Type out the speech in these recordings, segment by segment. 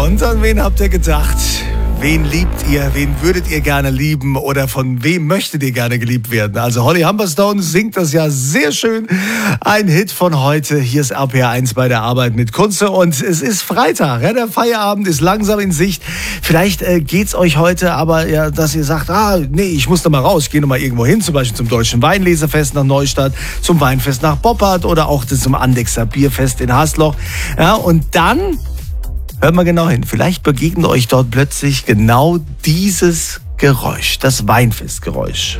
Und an wen habt ihr gedacht? Wen liebt ihr? Wen würdet ihr gerne lieben? Oder von wem möchtet ihr gerne geliebt werden? Also Holly Humberstone singt das ja sehr schön. Ein Hit von heute. Hier ist RPR1 bei der Arbeit mit Kunze. Und es ist Freitag. Ja, der Feierabend ist langsam in Sicht. Vielleicht geht's euch heute aber, ja, dass ihr sagt, nee, ich muss noch mal raus. Ich gehe noch mal irgendwo hin. Zum Beispiel zum Deutschen Weinlesefest nach Neustadt, zum Weinfest nach Boppard oder auch zum Andexer Bierfest in Hasloch. Ja, und dann... Hört mal genau hin. Vielleicht begegnet euch dort plötzlich genau dieses Geräusch, das Weinfestgeräusch.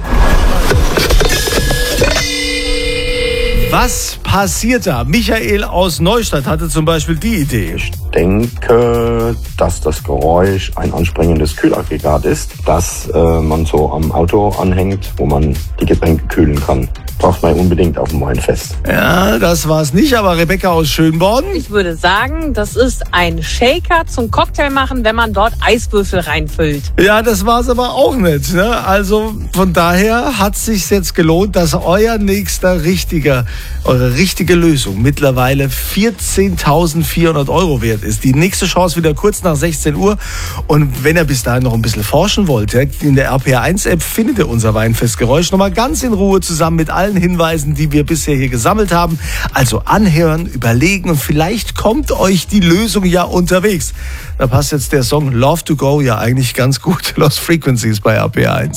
Was passiert da? Michael aus Neustadt hatte zum Beispiel die Idee. Ich denke, dass das Geräusch ein anspringendes Kühlaggregat ist, das man so am Auto anhängt, wo man die Getränke kühlen kann. Braucht man unbedingt auf dem Weinfest. Ja, das war's nicht, aber Rebecca aus Schönborn? Ich würde sagen, das ist ein Shaker zum Cocktail machen, wenn man dort Eiswürfel reinfüllt. Ja, das war's aber auch nicht. Ne? Also von daher hat es sich jetzt gelohnt, dass eure richtige Lösung mittlerweile 14.400 € wert ist. Die nächste Chance wieder kurz nach 16 Uhr. Und wenn ihr bis dahin noch ein bisschen forschen wollt, in der RPR1-App findet ihr unser Weinfestgeräusch nochmal ganz in Ruhe zusammen mit allen Hinweisen, die wir bisher hier gesammelt haben. Also anhören, überlegen und vielleicht kommt euch die Lösung ja unterwegs. Da passt jetzt der Song Love to Go ja eigentlich ganz gut. Lost Frequencies bei RPR1.